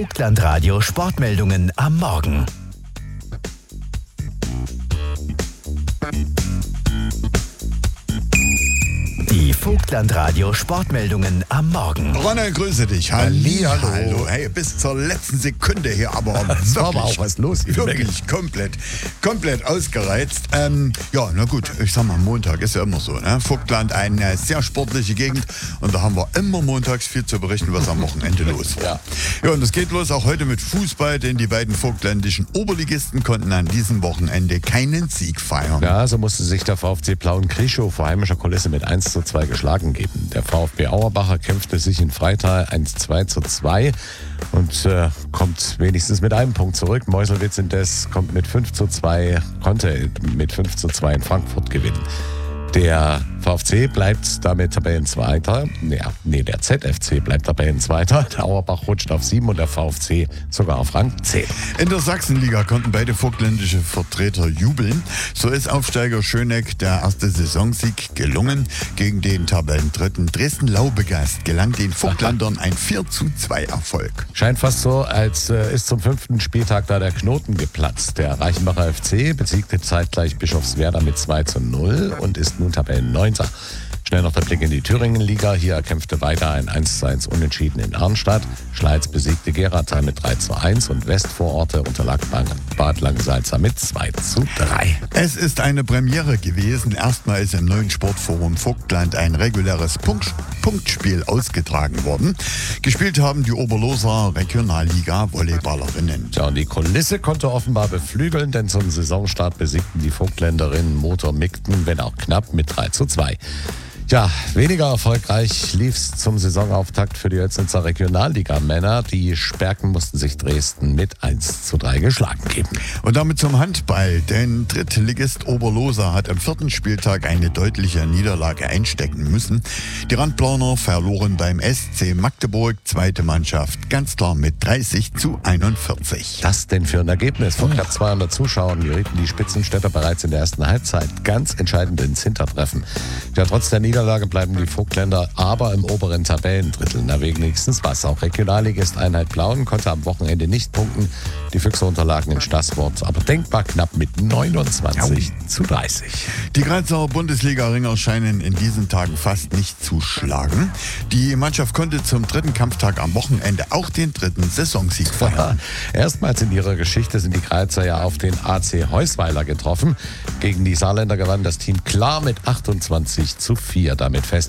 Vogtlandradio Sportmeldungen am Morgen. Die Vogtlandradio Sportmeldungen am Morgen. Ronald, grüße dich. Hallo. Hey, bis zur letzten Sekunde hier, aber es war aber auch was los. Wirklich komplett ausgereizt. Ja, na gut, ich sag mal, Montag ist ja immer so, ne? Vogtland, eine sehr sportliche Gegend und da haben wir immer montags viel zu berichten, was am Wochenende los war. Ja, und es geht los auch heute mit Fußball, denn die beiden vogtländischen Oberligisten konnten an diesem Wochenende keinen Sieg feiern. Ja, so musste sich der VfC Plauen-Krieschow vor heimischer Kulisse mit 1:2 geschlagen geben. Der VfB Auerbacher kämpfte sich in Freital 1:2 und kommt wenigstens mit einem Punkt zurück. Meuselwitz indes konnte mit 5:2 in Frankfurt gewinnen. Der VfC bleibt damit Tabellenzweiter. Der ZFC bleibt Tabellenzweiter. Der Auerbach rutscht auf 7 und der VfC sogar auf Rang 10. In der Sachsenliga konnten beide vogtländische Vertreter jubeln. So ist Aufsteiger Schöneck der erste Saisonsieg gelungen. Gegen den Tabellendritten Dresden-Laubegast gelang den Vogtländern ein 4:2 Erfolg. Scheint fast so, als ist zum 5. Spieltag da der Knoten geplatzt. Der Reichenbacher FC besiegte zeitgleich Bischofswerda mit 2:0 und ist nun Tabellen-9. Schnell noch der Blick in die Thüringen-Liga. Hier erkämpfte weiter ein 1:1 Unentschieden in Arnstadt. Schleiz besiegte Geratal mit 3:1 und Westvororte unterlag Bad Langensalza mit 2:3. Es ist eine Premiere gewesen. Erstmals im neuen Sportforum Vogtland ein reguläres Punktspiel ausgetragen worden. Gespielt haben die Oberloser Regionalliga-Volleyballerinnen. Ja, und die Kulisse konnte offenbar beflügeln, denn zum Saisonstart besiegten die Vogtländerinnen Motor Migden, wenn auch knapp, mit 3:2. Ja, weniger erfolgreich lief's zum Saisonauftakt für die Oelsnitzer Regionalliga-Männer. Die Sperken mussten sich Dresden mit 1:3 geschlagen geben. Und damit zum Handball, denn Drittligist Oberloser hat am 4. Spieltag eine deutliche Niederlage einstecken müssen. Die Randplaner verloren beim SC Magdeburg, zweite Mannschaft, ganz klar mit 30:41. Das denn für ein Ergebnis? Vor knapp 200 Zuschauern gerieten die Spitzenstädter bereits in der ersten Halbzeit ganz entscheidend ins Hintertreffen. Ja, trotz der Niederlage bleiben die Vogtländer aber im oberen Tabellendrittel. Na, wenigstens was. Auch Regionalligist Einheit Plauen konnte am Wochenende nicht punkten. Die Füchse unterlagen in Staßwort, aber denkbar knapp mit 29:30. Die Grazer Bundesliga-Ringer scheinen in diesen Tagen fast nicht zu schlagen. Die Mannschaft konnte zum 3. Kampftag am Wochenende auch den 3. Saisonsieg feiern. Erstmals in ihrer Geschichte sind die Grazer ja auf den AC Heusweiler getroffen. Gegen die Saarländer gewann das Team klar mit 28:4. Damit fest